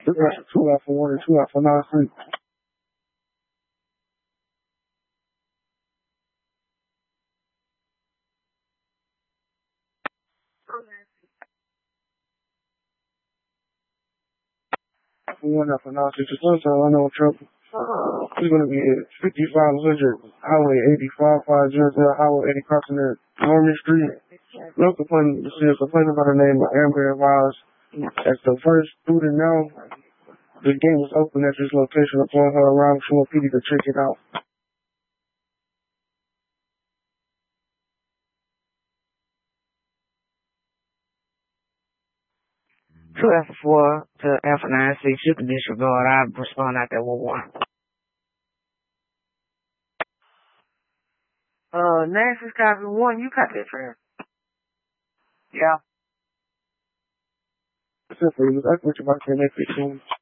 2 Alpha 1 and 2 Alpha 9. 1 Alpha 9, 6 so I know trouble. It's going to be at 5500 Highway 85, 500 Highway 80 crossing at Norman Street. No complaint. This is a complaint by the name of Amber Advised. As the first student now, the gate was open at this location upon her around to PD to check it out. To Alpha 4 to Alpha 9-6, you can disregard. I'll respond out there with 1. Nancy's copy 1, you copy it for her. Yeah. Simply, that's what you're about to say next week.